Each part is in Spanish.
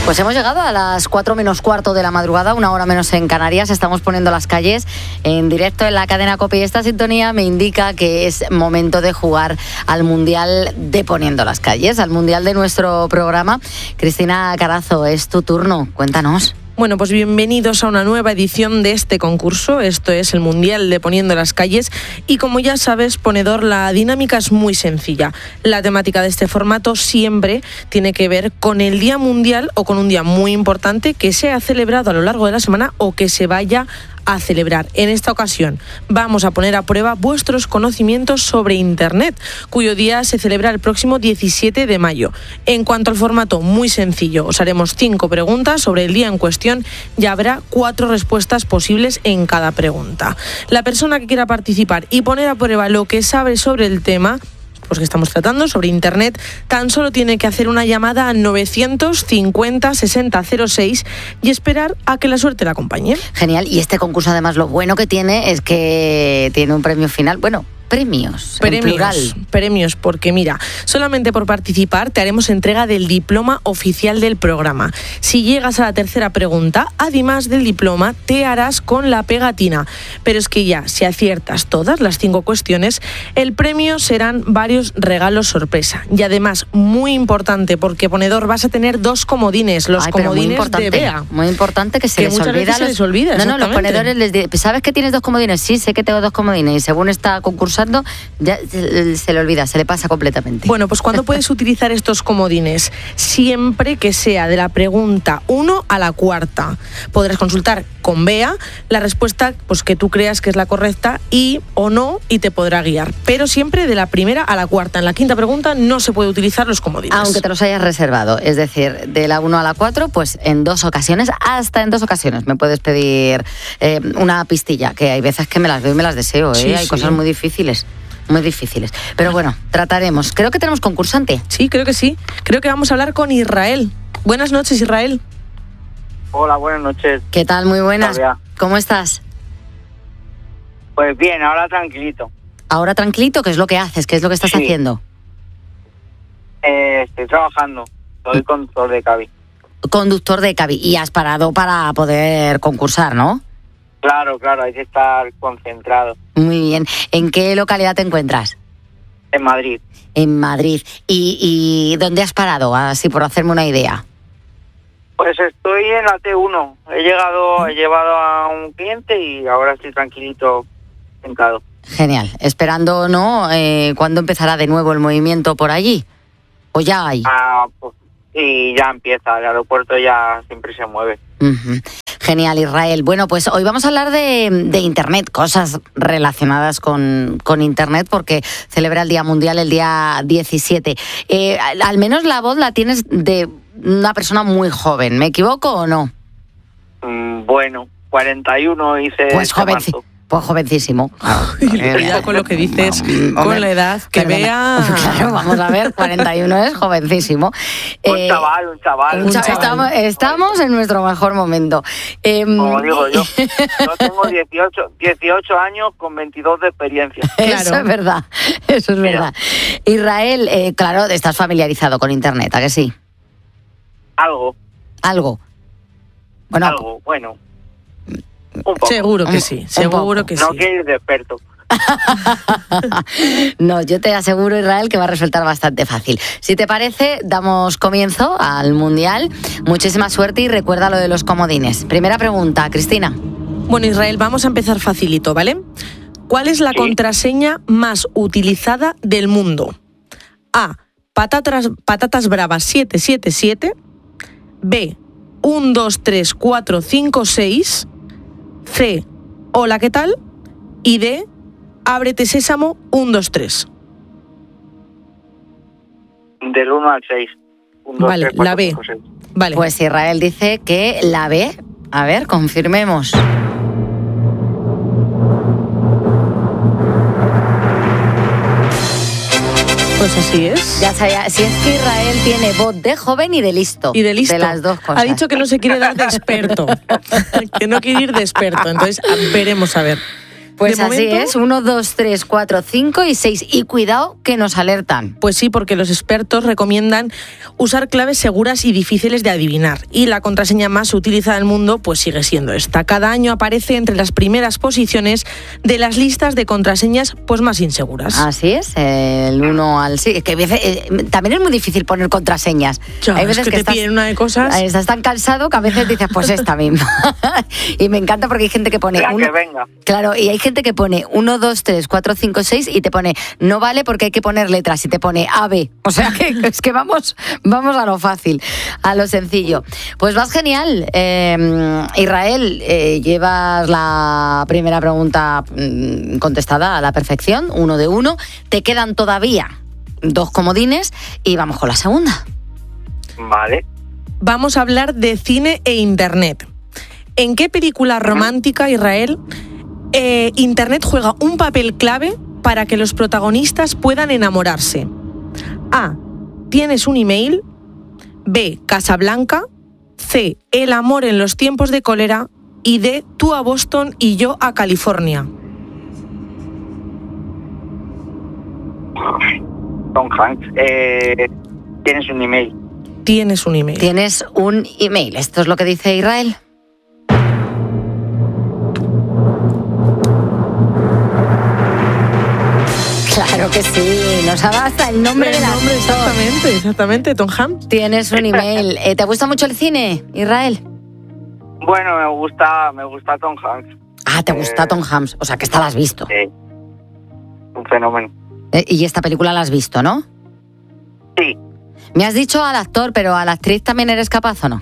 Pues hemos llegado a las 4 menos cuarto de la madrugada, 1 hora menos en Canarias. Estamos poniendo las calles en directo en la cadena COPE y esta sintonía me indica que es momento de jugar al Mundial de Poniendo las Calles, al Mundial de nuestro programa. Cristina Carazo, es tu turno, cuéntanos. Bueno, pues bienvenidos a una nueva edición de este concurso. Esto es el Mundial de Poniendo las Calles. Y como ya sabes, ponedor, la dinámica es muy sencilla. La temática de este formato siempre tiene que ver con el Día Mundial o con un día muy importante que se ha celebrado a lo largo de la semana o que se vaya a celebrar. En esta ocasión vamos a poner a prueba vuestros conocimientos sobre Internet, cuyo día se celebra el próximo 17 de mayo. En cuanto al formato, muy sencillo. Os haremos 5 preguntas sobre el día en cuestión y habrá 4 respuestas posibles en cada pregunta. La persona que quiera participar y poner a prueba lo que sabe sobre el tema, pues que estamos tratando, sobre Internet, tan solo tiene que hacer una llamada a 950 60 06 y esperar a que la suerte la acompañe. Genial, y este concurso además lo bueno que tiene es que tiene un premio final, bueno, premios, porque mira, solamente por participar te haremos entrega del diploma oficial del programa. Si llegas a la tercera pregunta, además del diploma, te harás con la pegatina. Pero es que ya, si aciertas todas las 5 cuestiones, el premio serán varios regalos sorpresa. Y además, muy importante, porque ponedor, vas a tener 2 comodines, los comodines de Bea. Muy importante que se les olvida. No, los ponedores les dicen, ¿sabes que tienes 2 comodines? Sí, sé que tengo 2 comodines. Y según está concursando, ya se le olvida, se le pasa completamente. Bueno, pues ¿cuándo puedes utilizar estos comodines? Siempre que sea de la pregunta 1 a la 4. Podrás consultar con Bea la respuesta pues que tú creas que es la correcta y o no, y te podrá guiar. Pero siempre de la primera a la 4. En la 5ª pregunta no se puede utilizar los comodines. Aunque te los hayas reservado. Es decir, de la 1 a la 4, pues en 2 ocasiones, hasta en 2 ocasiones, me puedes pedir una pistilla, que hay veces que me las veo y me las deseo. Sí, hay cosas muy difíciles. Muy difíciles. Pero bueno, trataremos. Creo que tenemos concursante. Sí, creo que sí. Creo que vamos a hablar con Israel. Buenas noches, Israel. Hola, buenas noches. ¿Qué tal? Muy buenas. Todavía. ¿Cómo estás? Pues bien, ahora tranquilito. ¿Ahora tranquilito? ¿Qué es lo que haces? ¿Qué es lo que estás haciendo? Estoy trabajando. Soy conductor de Cabi. Conductor de Cabi. Y has parado para poder concursar, ¿no? Claro, hay que estar concentrado. Muy bien. ¿En qué localidad te encuentras? En Madrid. En Madrid. ¿Y dónde has parado? Así por hacerme una idea. Pues estoy en la T1. He llevado a un cliente y ahora estoy tranquilito, sentado. Genial. Esperando, ¿no? ¿Cuándo empezará de nuevo el movimiento por allí? ¿O ya hay? Pues sí, ya empieza. El aeropuerto ya siempre se mueve. Uh-huh. Genial, Israel. Bueno, pues hoy vamos a hablar de Internet, cosas relacionadas con Internet, porque celebra el Día Mundial el día 17. Al menos la voz la tienes de una persona muy joven, ¿me equivoco o no? Bueno, 41 hice... Pues jovencísimo. Ya con lo que dices, con la edad que Bea... Claro, vamos a ver, 41 es jovencísimo. Un chaval. Estamos en nuestro mejor momento. Como digo yo tengo 18 años con 22 de experiencia. Claro. Eso es verdad. Israel, claro, estás familiarizado con Internet, ¿a que sí? Algo. Bueno. Algo, bueno. Un poco. Seguro que sí. No quiero ir de experto. No, yo te aseguro, Israel, que va a resultar bastante fácil. Si te parece, damos comienzo al Mundial. Muchísima suerte y recuerda lo de los comodines. Primera pregunta, Cristina. Bueno, Israel, vamos a empezar facilito, ¿vale? ¿Cuál es la contraseña más utilizada del mundo? A. Patatas bravas 777. B. 1, 2, 3, 4, 5, 6. C. Hola, ¿qué tal? Y D. Ábrete sésamo 1, 2, 3. Del 1 al 6. 1, 2, vale, 3, 4, la B. 5, 6. Vale. Pues Israel dice que la B. A ver, confirmemos. Pues así es. Ya sabía, si es que Israel tiene voz de joven y de listo. Y de listo. De las dos cosas. Ha dicho que no se quiere dar de experto. Que no quiere ir de experto. Entonces, veremos a ver. Pues De así momento, es, 1, 2, 3, 4, 5 y 6. Y cuidado que nos alertan. Pues sí, porque los expertos recomiendan usar claves seguras y difíciles de adivinar. Y la contraseña más utilizada del mundo pues sigue siendo esta. Cada año aparece entre las primeras posiciones de las listas de contraseñas pues más inseguras. Así es, el 1 al 6. Que a veces, también es muy difícil poner contraseñas. Ya, Hay veces es que te piden una de cosas. Estás tan cansado que a veces dices, pues esta misma. Y me encanta porque hay gente que pone... Que venga. Claro, y hay gente que pone 1, 2, 3, 4, 5, 6 y te pone, no vale porque hay que poner letras y te pone A, B. O sea que es que vamos a lo fácil, a lo sencillo. Pues vas genial. Israel, llevas la primera pregunta contestada a la perfección, 1 de 1. Te quedan todavía 2 comodines y vamos con la segunda. Vale. Vamos a hablar de cine e internet. ¿En qué película romántica, Israel, internet juega un papel clave para que los protagonistas puedan enamorarse? A. ¿Tienes un email? B. Casablanca. C. El amor en los tiempos de cólera. Y D. Tú a Boston y yo a California. Tom Hanks. ¿Tienes un email? Tienes un email. Tienes un email. Esto es lo que dice Israel. Claro que sí, nos ha dado hasta el nombre del actor. Exactamente, Tom Hanks. Tienes un email. ¿Te gusta mucho el cine, Israel? Bueno, me gusta Tom Hanks. Ah, ¿te gusta Tom Hanks? O sea, que esta la has visto. Sí. Un fenómeno. Y esta película la has visto, ¿no? Sí. Me has dicho al actor, pero a la actriz también eres capaz, ¿o no?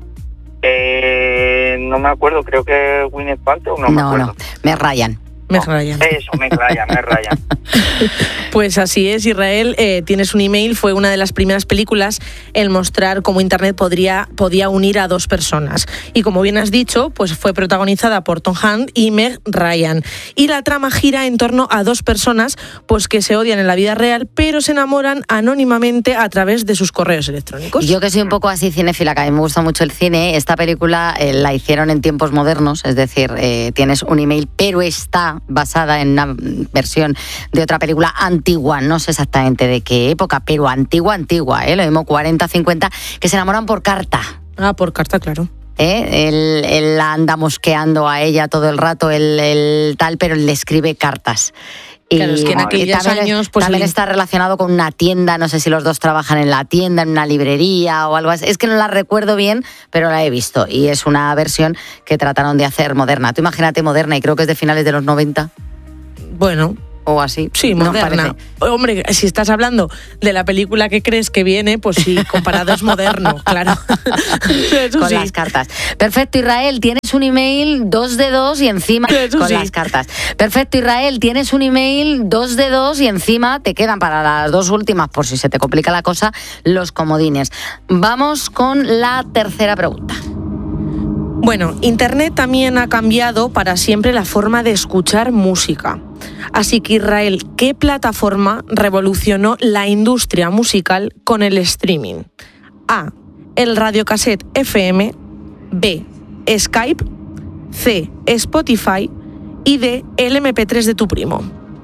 No me acuerdo, creo que Gwyneth Paltrow, no me acuerdo. No, Meg Ryan. Meg Ryan. Eso, Meg Ryan. Pues así es, Israel, Tienes un email fue una de las primeras películas en mostrar cómo Internet podía unir a 2 personas. Y como bien has dicho, pues fue protagonizada por Tom Hanks y Meg Ryan. Y la trama gira en torno a 2 personas pues que se odian en la vida real, pero se enamoran anónimamente a través de sus correos electrónicos. Yo que soy un poco así cinéfila, que a mí me gusta mucho el cine, esta película la hicieron en tiempos modernos, es decir, tienes un email, pero está basada en una versión de otra película antigua, no sé exactamente de qué época, pero antigua, lo mismo 40, 50, que se enamoran por carta. Ah, por carta, claro. Él la anda mosqueando a ella todo el rato, el tal, pero le escribe cartas. Claro, es que en aquellos años... Pues también está relacionado con una tienda, no sé si los dos trabajan en la tienda, en una librería o algo así. Es que no la recuerdo bien, pero la he visto. Y es una versión que trataron de hacer moderna. Tú imagínate moderna, y creo que es de finales de los 90. Bueno... O así. Sí, moderna. Hombre, si estás hablando de la película que crees que viene, pues sí, comparado es moderno, claro. Con sí. Las cartas. Perfecto, Israel, tienes un email 2 de 2 y encima con sí. Las cartas. Perfecto, Israel, tienes un email 2 de 2 y encima te quedan para las 2 últimas, por si se te complica la cosa, los comodines. Vamos con la tercera pregunta. Bueno, Internet también ha cambiado para siempre la forma de escuchar música. Así que, Israel, ¿qué plataforma revolucionó la industria musical con el streaming? A. El radiocassette FM. B. Skype. C. Spotify. Y D. El MP3 de tu primo.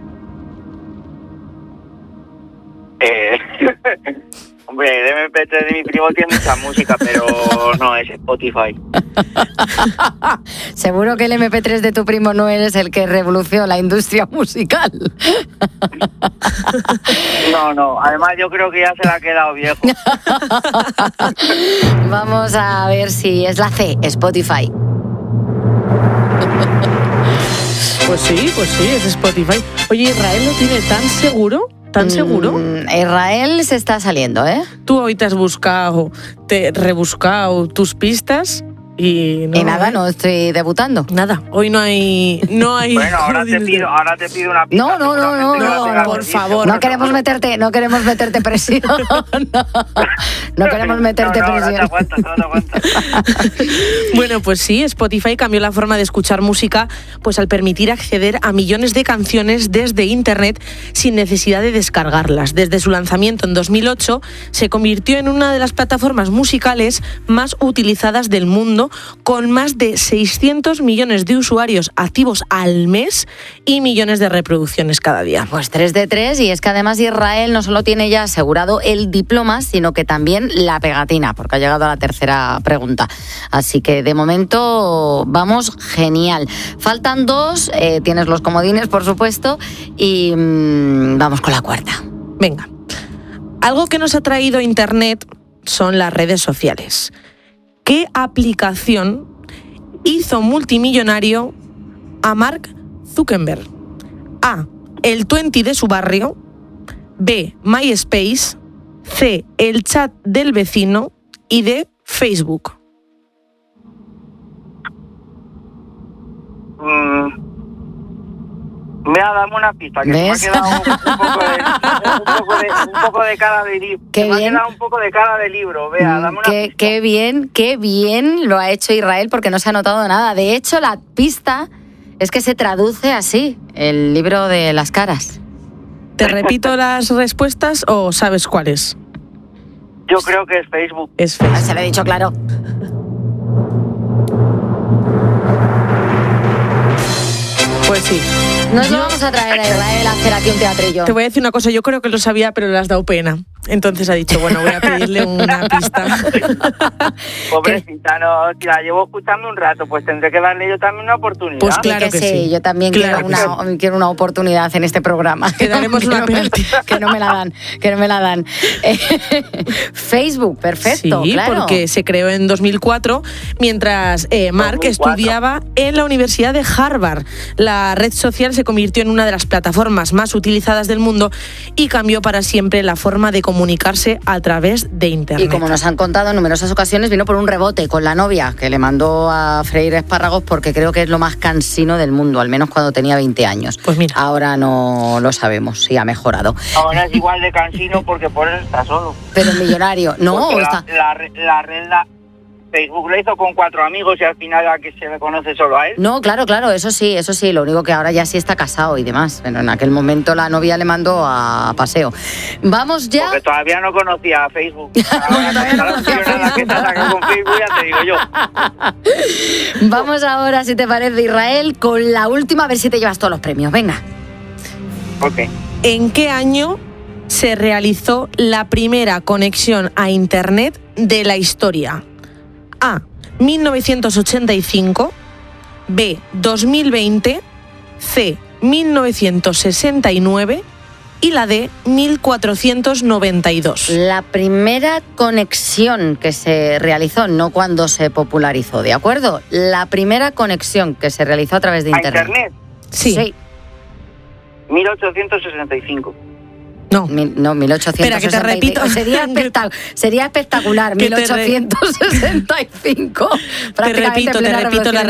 Hombre, el MP3 de mi primo tiene mucha música, pero no, es Spotify. Seguro que el MP3 de tu primo no eres el que revolucionó la industria musical. No, además yo creo que ya se la ha quedado viejo. Vamos a ver si es la C, Spotify. Pues sí, es Spotify. Oye, ¿Israel lo tiene tan seguro? ¿Tan seguro? Israel se está saliendo, ¿eh? Tú hoy te has rebuscado tus pistas y no. Y nada, no estoy debutando. Nada, hoy no hay. Bueno, ahora te pido una pista. No, por favor. No queremos meterte presión. No queremos meterte presión. No te aguantas. Bueno, pues sí, Spotify cambió la forma de escuchar música, pues al permitir acceder a millones de canciones desde Internet sin necesidad de descargarlas. Desde su lanzamiento en 2008, se convirtió en una de las plataformas musicales más utilizadas del mundo mundo, con más de 600 millones de usuarios activos al mes y millones de reproducciones cada día. Pues 3 de 3, y es que además Israel no solo tiene ya asegurado el diploma, sino que también la pegatina, porque ha llegado a la tercera pregunta. Así que de momento vamos genial. Faltan 2, tienes los comodines, por supuesto, y vamos con la cuarta. Venga. Algo que nos ha traído Internet son las redes sociales. ¿Qué aplicación hizo multimillonario a Mark Zuckerberg? A. El 20 de su barrio. B. MySpace. C. El chat del vecino. Y D. Facebook. Mira, dame una pista, que ¿ves? se me ha quedado un poco de cara de libro. Qué Se me ha bien. quedado un poco de cara de libro. Vea, dame una pista. Qué bien lo ha hecho Israel, porque no se ha notado nada. De hecho, la pista es que se traduce así, el libro de las caras. ¿Te repito las respuestas o sabes cuáles? Yo creo que es Facebook. Es Facebook. Se lo he dicho claro. Pues sí. Nos lo vamos a traer a Israel a hacer aquí un teatrillo. Te voy a decir una cosa, yo creo que lo sabía, pero le has dado pena. Entonces ha dicho, bueno, voy a pedirle una pista. Pobrecita, no, si la llevo escuchando un rato, pues tendré que darle yo también una oportunidad. Pues claro que sí. Yo también Claro quiero una oportunidad en este programa. Te daremos una penalti. Que no me la dan. Facebook, perfecto, Sí, claro. porque se creó en 2004, mientras Mark 2004. estudiaba en la Universidad de Harvard. La red social se convirtió en una de las plataformas más utilizadas del mundo y cambió para siempre la forma de comunicarse a través de Internet. Y como nos han contado en numerosas ocasiones, vino por un rebote con la novia, que le mandó a freír espárragos porque creo que es lo más cansino del mundo, al menos cuando tenía 20 años. Pues mira. Ahora no lo sabemos, si ha mejorado. Ahora es igual de cansino porque por eso está solo. Pero el millonario, no, Porque está... la red, Facebook lo hizo con 4 amigos y al final a que se le conoce solo a él. No, claro, eso sí, lo único que ahora ya sí está casado y demás, pero en aquel momento la novia le mandó a paseo. Vamos ya. Porque todavía no conocía a Facebook. Ahora la que está sacando con Facebook, ya te digo yo. Vamos ahora, si te parece, Israel, con la última, a ver si te llevas todos los premios, venga. Ok. ¿En qué año se realizó la primera conexión a Internet de la historia? A. 1985. B. 2020. C. 1969. Y la D. 1492. La primera conexión que se realizó, no cuando se popularizó, ¿de acuerdo? La primera conexión que se realizó a través de ¿A Internet. Internet? Sí. 1865. No. No, 1865. Espera, que te repito. Sería espectacular, Que te 1865. Te repito la